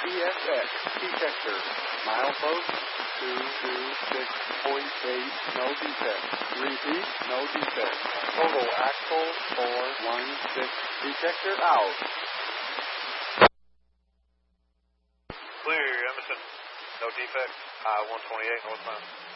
PSX detector. Milepost 226.8, no defect. Repeat, no defect. Total axle 416. Detector out. Clear, Emerson. No defect. I-128 northbound.